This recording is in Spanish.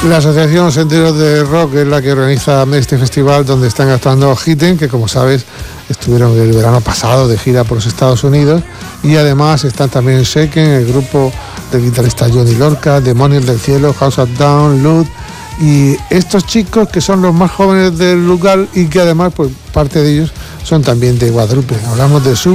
La Asociación Senderos de Rock es la que organiza este festival, donde están actuando Hitten, que como sabes estuvieron el verano pasado de gira por los Estados Unidos, y además están también Shaken, el grupo del guitarrista Johnny Lorca, Demonios del Cielo, House of Down, Lud, y estos chicos que son los más jóvenes del lugar y que además pues parte de ellos son también de Guadalupe. Hablamos de